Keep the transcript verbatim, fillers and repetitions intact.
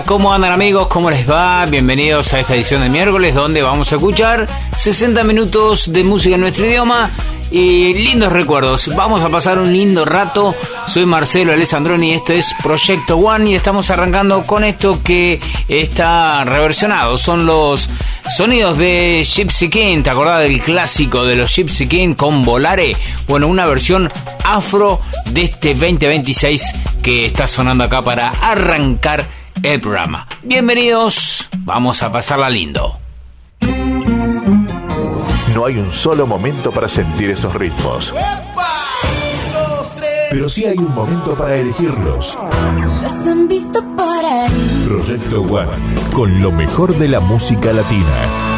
¿Cómo andan, amigos? ¿Cómo les va? Bienvenidos a esta edición de miércoles, donde vamos a escuchar sesenta minutos de música en nuestro idioma y lindos recuerdos. Vamos a pasar un lindo rato. Soy Marcelo Alessandroni, esto es Proyecto One y estamos arrancando con esto que está reversionado. Son los sonidos de Gypsy King. ¿Te acordás del clásico de los Gypsy King con Volare? Bueno, una versión afro de este veinte veintiséis que está sonando acá para arrancar el programa. Bienvenidos, vamos a pasarla lindo. No hay un solo momento para sentir esos ritmos, pero sí hay un momento para elegirlos. Los han visto por ahí. Proyecto One, con lo mejor de la música latina.